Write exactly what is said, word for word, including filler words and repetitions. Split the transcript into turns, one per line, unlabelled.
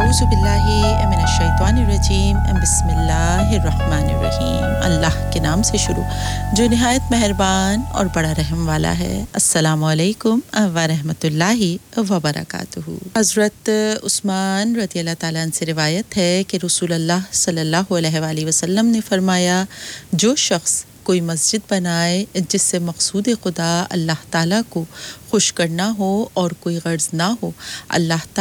औज़ुबिल्लाहि मिनश्शैतानिर्रजीम बिस्मिल्लाहिर्रहमानिर्रहीम। अल्लाह के नाम से शुरू जो निहायत मेहरबान और बड़ा रहम वाला है। अस्सलामु अलैकुम व रहमतुल्लाहि व बरकातुहू। हज़रत उस्मान रज़ियल्लाहु ताला अन्हु से रिवायत है कि रसूलुल्लाह सल्लल्लाहु अलैहि वसल्लम ने फरमाया, जो शख्स कोई मस्जिद बनाए जिससे मकसूद खुदा अल्लाह ताला को खुश करना हो और कोई गर्ज ना हो, अल्लाह